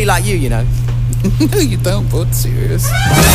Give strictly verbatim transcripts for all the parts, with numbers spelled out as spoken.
be like you, you know. You don't, but serious.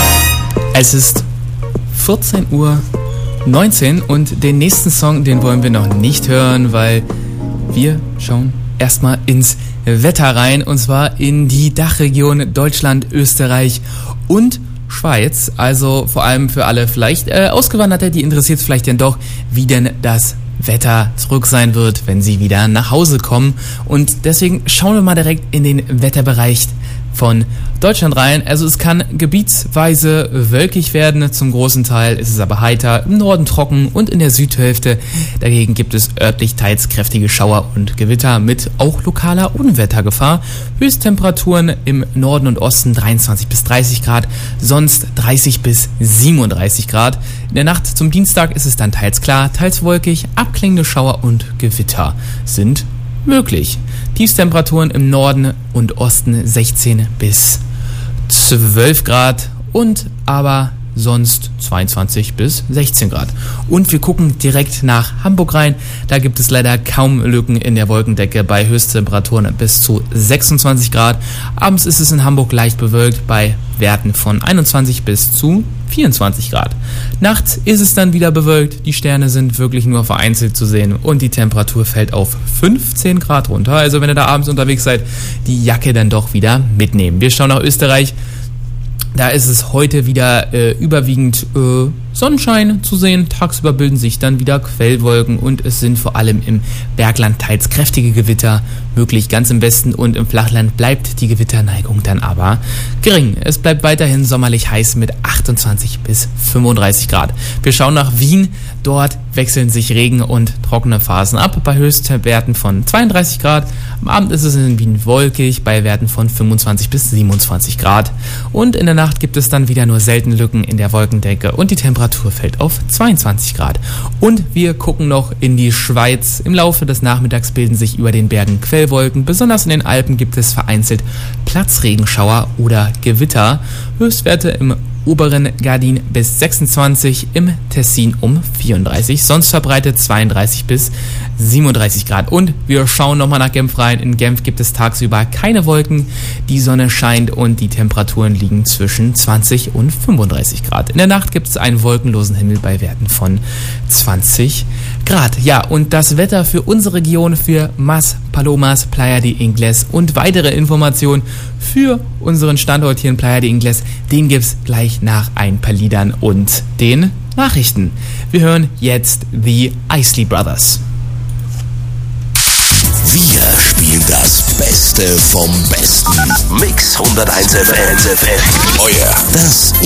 Es ist vierzehn Uhr neunzehn und den nächsten Song, den wollen wir noch nicht hören, weil wir schauen erstmal ins Wetter rein, und zwar in die Dachregion Deutschland, Österreich und Schweiz. Also vor allem für alle vielleicht äh, Ausgewanderte, die interessiert es vielleicht denn doch, wie denn das Wetter zurück sein wird, wenn sie wieder nach Hause kommen. Und deswegen schauen wir mal direkt in den Wetterbereich von Deutschland rein. Also es kann gebietsweise wölkig werden, zum großen Teil ist es aber heiter, im Norden trocken und in der Südhälfte dagegen gibt es örtlich teils kräftige Schauer und Gewitter mit auch lokaler Unwettergefahr. Höchsttemperaturen im Norden und Osten dreiundzwanzig bis dreißig Grad, sonst dreißig bis siebenunddreißig Grad. In der Nacht zum Dienstag ist es dann teils klar, teils wolkig, abklingende Schauer und Gewitter sind möglich. Tiefstemperaturen im Norden und Osten sechzehn bis zwölf Grad und aber sonst zweiundzwanzig bis sechzehn Grad. Und wir gucken direkt nach Hamburg rein. Da gibt es leider kaum Lücken in der Wolkendecke bei Höchsttemperaturen bis zu sechsundzwanzig Grad. Abends ist es in Hamburg leicht bewölkt bei Werten von einundzwanzig bis zu vierundzwanzig Grad. Nachts ist es dann wieder bewölkt, die Sterne sind wirklich nur vereinzelt zu sehen und die Temperatur fällt auf fünfzehn Grad runter. Also wenn ihr da abends unterwegs seid, die Jacke dann doch wieder mitnehmen. Wir schauen nach Österreich. Da ist es heute wieder äh, überwiegend äh, Sonnenschein zu sehen. Tagsüber bilden sich dann wieder Quellwolken und es sind vor allem im Bergland teils kräftige Gewitter möglich. Ganz im Westen und im Flachland bleibt die Gewitterneigung dann aber gering. Es bleibt weiterhin sommerlich heiß mit achtundzwanzig bis fünfunddreißig Grad. Wir schauen nach Wien. Dort wechseln sich Regen- und trockene Phasen ab bei Höchstwerten von zweiunddreißig Grad. Am Abend ist es in Wien wolkig bei Werten von fünfundzwanzig bis siebenundzwanzig Grad. Und in der Nacht gibt es dann wieder nur selten Lücken in der Wolkendecke und die Temperatur fällt auf zweiundzwanzig Grad. Und wir gucken noch in die Schweiz. Im Laufe des Nachmittags bilden sich über den Bergen Quellwolken. Besonders in den Alpen gibt es vereinzelt Platzregenschauer oder Gewitter. Höchstwerte im oberen Gardin bis sechsundzwanzig, im Tessin um vierunddreißig, sonst verbreitet zweiunddreißig bis siebenunddreißig Grad. Und wir schauen nochmal nach Genf rein. In Genf gibt es tagsüber keine Wolken, die Sonne scheint und die Temperaturen liegen zwischen zwanzig und fünfunddreißig Grad. In der Nacht gibt es einen wolkenlosen Himmel bei Werten von zwanzig Grad. Ja, und das Wetter für unsere Region, für Mas Palomas, Playa de Ingles und weitere Informationen für unseren Standort hier in Playa de Ingles, den gibt's gleich nach ein paar Liedern und den Nachrichten. Wir hören jetzt The Isley Brothers. Wir spielen das Beste vom Besten. Mix hunderteins F M. Euer, das